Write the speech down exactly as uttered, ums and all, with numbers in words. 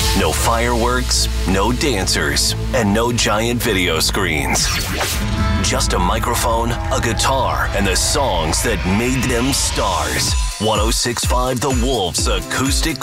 No fireworks, no dancers, and no giant video screens. Just a microphone, a guitar, and the songs that made them stars. one oh six point five The Wolves Acoustic